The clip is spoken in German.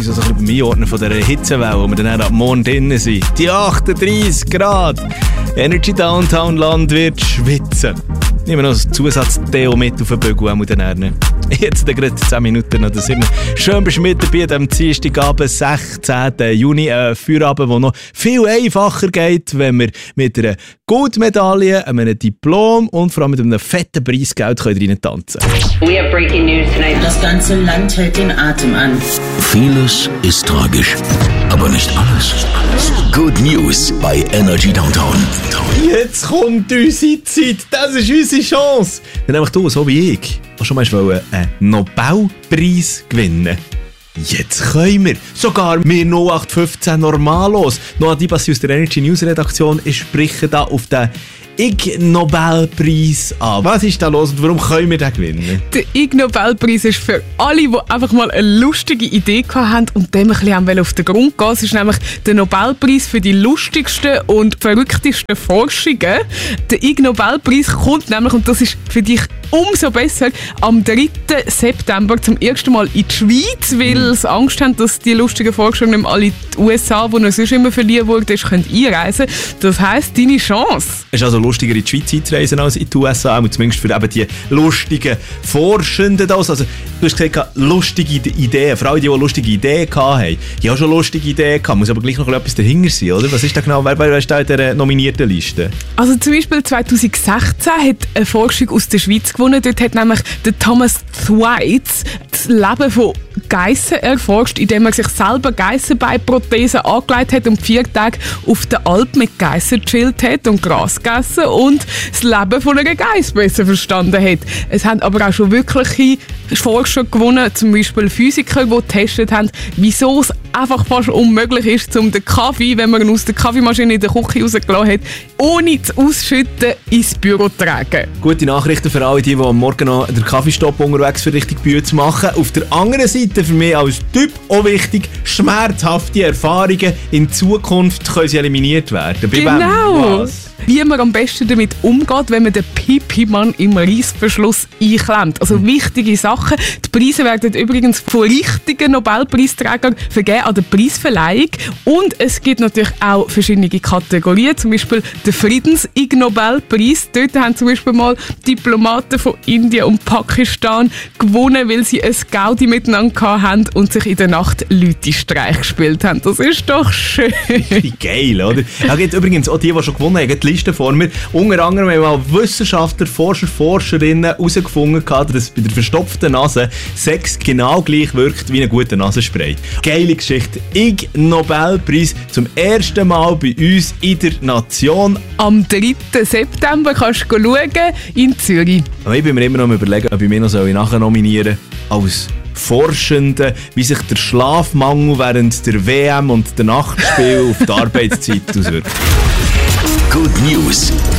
So ein bisschen beim Einordnen von dieser Hitzewelle, wo wir dann ab morgen drinnen sind. Die 38 Grad. Energy Downtown Land wird schwitzen. Nehmen wir noch einen Zusatz-Deo mit auf den Bügel. Jetzt gerade 10 Minuten oder 7. Schön bist du mit dabei am Dienstagabend, 16. Juni. Ein Feierabend, der noch viel einfacher geht, wenn wir mit einer Goldmedaille, einem Diplom und vor allem mit einem fetten Preisgeld rein tanzen können. We have breaking news tonight. Das ganze Land hält den Atem an. Vieles ist tragisch, aber nicht alles. Good News bei Energy Downtown. Jetzt kommt unsere Zeit, das ist unsere Chance. Wenn nämlich du, so wie ich, schon mal einen Nobelpreis gewinnen. Jetzt können wir. Sogar wir 0815 Normalos. Noah Dibassi aus der Energy News Redaktion sprechen da auf den Ig Nobelpreis an. Was ist da los und warum können wir den gewinnen? Der Ig Nobelpreis ist für alle, die einfach mal eine lustige Idee hatten und dem ein bisschen auf den Grund gehen. Es ist nämlich der Nobelpreis für die lustigsten und verrücktesten Forschungen. Der Ig Nobelpreis kommt nämlich, und das ist für dich umso besser, am 3. September zum ersten Mal in die Schweiz, weil sie Angst haben, dass die lustigen Forscher nicht mehr alle in die USA, wo er sonst immer verliehen wurde, können einreisen. Das heisst, deine Chance. Es ist also lustiger, in die Schweiz einzureisen als in die USA, und zumindest für eben die lustigen Forschenden. Also, du hast gesagt, lustige Ideen, vor allem die lustige Ideen hatten. Ich habe schon lustige Ideen gehabt, muss aber gleich noch etwas dahinter sein, oder? Was ist da genau, wer ist da in der nominierten Liste? Also zum Beispiel 2016 hat eine Forschung aus der Schweiz gewonnen. Dort hat nämlich der Thomas Thwaites das Leben von Geissen erforscht, indem er sich selber Geissenbeinprothesen angelegt hat und 4 Tage auf der Alp mit Geissen gechillt hat und Gras gegessen und das Leben von einer Geiss besser verstanden hat. Es haben aber auch schon wirkliche Forscher gewonnen, zum Beispiel Physiker, die getestet haben, wieso es einfach fast unmöglich ist, um den Kaffee, wenn man ihn aus der Kaffeemaschine in der Küche rausgelassen hat, ohne zu ausschütten, ins Büro zu tragen. Gute Nachrichten für alle, die am Morgen noch den Kaffeestopp unterwegs für richtig Bühne zu machen. Auf der anderen Seite für mich als Typ auch wichtig, schmerzhafte Erfahrungen in Zukunft können sie eliminiert werden. Genau! Wie man am besten damit umgeht, wenn man den Pipi-Mann im Reissverschluss einklemmt. Also wichtige Sachen. Die Preise werden übrigens von richtigen Nobelpreisträgern vergeben an der Preisverleihung. Und es gibt natürlich auch verschiedene Kategorien, zum Beispiel den Friedens-Ig-Nobelpreis. Dort haben zum Beispiel mal Diplomaten von Indien und Pakistan gewonnen, weil sie ein Gaudi miteinander hatten und sich in der Nacht Leute-Streich gespielt haben. Das ist doch schön. Wie geil, oder? Da gibt übrigens auch die schon gewonnen haben, die Liste vor mir. Unter anderem haben mal Wissenschaftler, Forscher, Forscherinnen herausgefunden, dass bei der verstopften Nase Sex genau gleich wirkt wie ein guter Nasenspray. Geile Geschichte. Ig Nobelpreis zum ersten Mal bei uns in der Nation. Am 3. September kannst du schauen in Zürich. Aber ich bin mir immer noch überlegen, ob ich mich noch nachher nominieren soll als Forschende, wie sich der Schlafmangel während der WM und der Nachtspiel auf die Arbeitszeit auswirkt. Good News